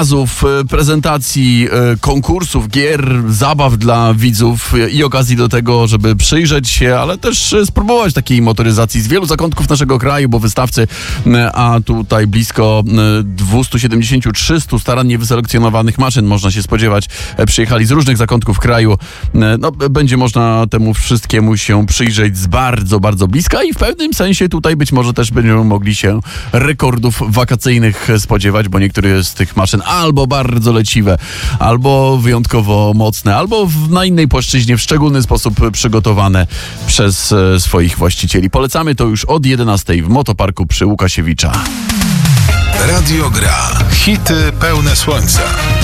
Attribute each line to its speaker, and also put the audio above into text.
Speaker 1: pokazów, prezentacji, konkursów, gier, zabaw dla widzów i okazji do tego, żeby przyjrzeć się, ale też spróbować takiej motoryzacji z wielu zakątków naszego kraju, bo wystawcy, a tutaj blisko 270-300 starannie wyselekcjonowanych maszyn, można się spodziewać, przyjechali z różnych zakątków kraju. No, będzie można temu wszystkiemu się przyjrzeć z bardzo, bardzo bliska i w pewnym sensie tutaj być może też będziemy mogli się rekordów wakacyjnych spodziewać, bo niektóre z tych maszyn albo bardzo leciwe, albo wyjątkowo mocne, albo na innej płaszczyźnie w szczególny sposób przygotowane przez swoich właścicieli. Polecamy to już od 11 w Motoparku przy Łukasiewicza.
Speaker 2: Radio Gra. Hity pełne słońca.